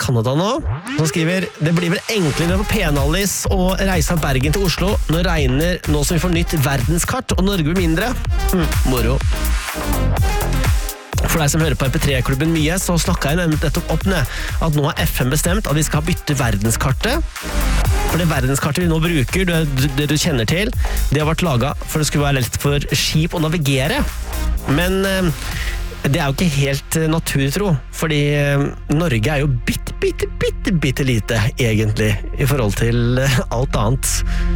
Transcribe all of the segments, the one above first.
Kanada nå, som skriver det blir vel enklere på Penallis å reise av Bergen til Oslo når regner nå som vi får nytt verdenskart og Norge blir mindre. Moro. For deg som hører på MP3-klubben mye, så snakket jeg nettopp opp ned at nå har FN bestemt at vi skal bytte verdenskartet. For det verdenskartet vi nå bruker, det du kjenner til, det har vært laget for det skulle være lett for skip å navigere. Men det er jo ikke helt naturtro, fordi Norge er jo bitte lite, egentlig, i forhold til alt annet.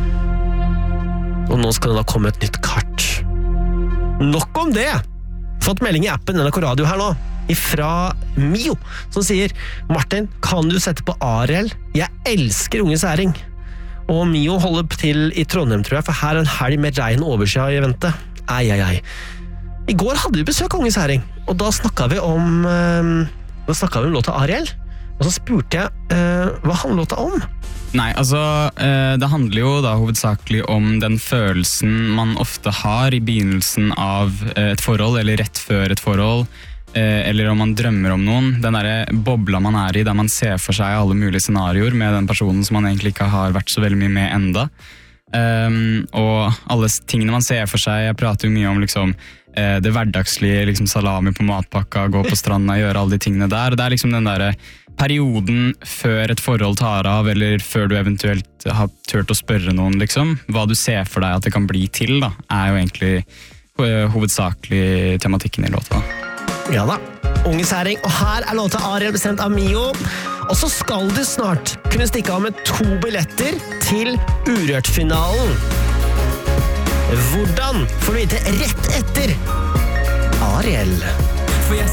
Og nå skal det da komme et nytt kart. Nok om det! Fått melding i appen NRK Radio her nå, ifra Mio, som sier Martin, kan du sette på Ariel? Jeg elsker Unge Særing. Og Mio holder til i Trondheim, tror jeg, for her en helg med regn overskya i vente. Ei. I går hadde vi besøk av Unge Særing, og da snakket vi om låta Ariel. Og så spurte jeg hva han låta om. Nei, altså, det handler jo da hovedsakelig om den følelsen man ofte har i begynnelsen av et forhold, eller rett før et forhold, eller om man drømmer om noen. Den der bobla man er i, der man ser for seg alle mulige scenarioer med den personen som man egentlig ikke har vært så veldig mye med enda. Og alle tingene man ser for seg, jeg prater jo mye om liksom det hverdagslige, liksom salami på matpakka, gå på stranda, gjøre alle de tingene der. Og det er liksom den der perioden før et forhold tar av, eller før du eventuelt har tørt å spørre noen, liksom. Hva du ser for deg at det kan bli til, da, er jo egentlig hovedsakelig tematikken i låta. Ja da, Unge Særing, og her er låta Ariel bestemt av Mio. Og så skal du snart kunne stikke av med 2 billetter til Urørt-finalen. Hvordan får du vite rett etter Ariel?